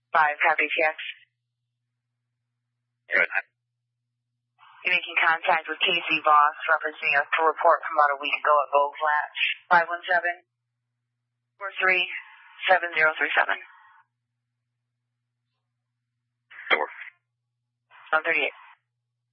copy PX. Good. You're making contact with Casey Voss, referencing a report from about a week ago at Vogue Latch. 517-43-7037. Door. 138.